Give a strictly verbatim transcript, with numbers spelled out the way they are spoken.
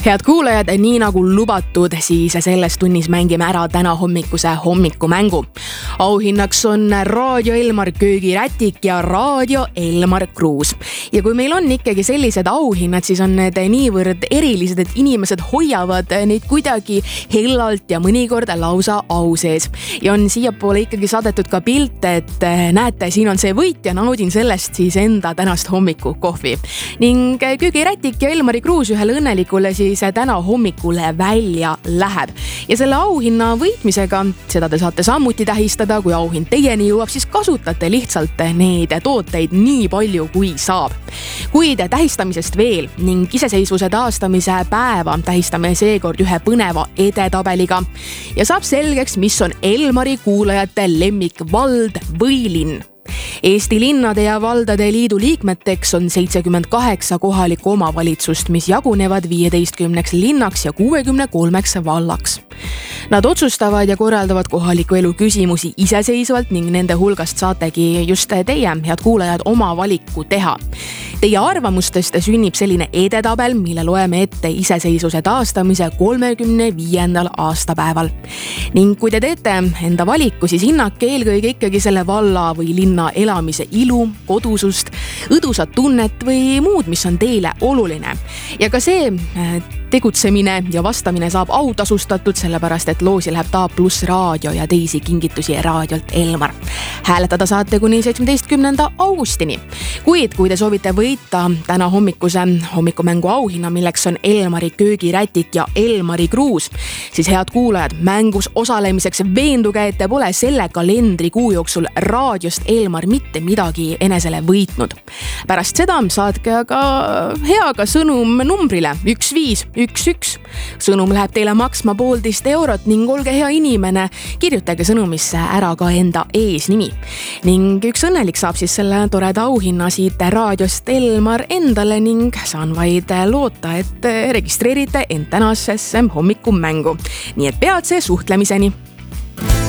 Head kuulajad, nii nagu lubatud, siis selles tunnis mängime ära täna hommikuse hommikumängu. Auhinnaks on Raadio Elmar köögirätik ja Raadio Elmar Kruus. Ja kui meil on ikkagi sellised auhinnad, siis on need niivõrd erilised, et inimesed hoiavad neid kuidagi hellalt ja mõnikord lausa au sees. Ja on siiapoole ikkagi saadetud ka pilt, et näete, siin on see võit ja naudin sellest siis enda tänast hommiku kohvi. Ning köögirätik ja Elmari Kruus ühele õnnelikule siis täna hommikule välja läheb. Ja selle auhinna võitmisega, seda te saate samuti tähistada, kui auhind teieni jõuab, siis kasutate lihtsalt neid tooteid nii palju kui saab. Kuid tähistamisest veel ning iseseisvuse taastamise päeva tähistame seekord ühe põneva edetabeliga. Ja saab selgeks, mis on Elmari kuulajate lemmik vald või linn. Eesti linnade ja valdade liidu liikmeteks on seitsekümmend kaheksa kohalikku omavalitsust, mis jagunevad viieteistkümneks linnaks ja kuuekümne kolmeks vallaks. Nad otsustavad ja korraldavad kohaliku elu küsimusi iseseisvalt ning nende hulgast saategi just teie, head kuulajad, oma valiku teha. Teie arvamustest sünnib selline edetabel, mille loeme ette iseseisvuse taastamise kolmekümne viiendal aastapäeval. Ning kui te teete enda valiku, siis hinnake eelkõige ikkagi selle valla või linna elamise ilu, kodusust, õdusat tunnet või muud, mis on teile oluline. Ja ka see tegutsemine ja vastamine saab autasustatud, sellepärast et loosi läheb Taab pluss raadio ja teisi kingitusi raadiolt Elmar. Hääletada saate kuni seitsmeteistkümnenda augustini. Kuid kui te soovite võita täna hommikuse hommikumängu auhinna, milleks on Elmari köögirätik ja Elmari Kruus, siis head kuulajad, mängus osalemiseks veenduge, et te pole selle kalendrikuu jooksul raadiost Elmar mitte midagi enesele võitnud. Pärast seda saatke aga heaga sõnum numbrile üks viis üks üks. Sõnum läheb teile maksma poolteist eurot ning olge hea inimene, kirjutage sõnumisse ära ka enda eesnimi. Ning üks õnnelik saab siis selle toreda auhinna siit raadiost Elmar endale ning saan vaid loota, et registreerite end tänasesse hommikumängu. Nii et peatse suhtlemiseni!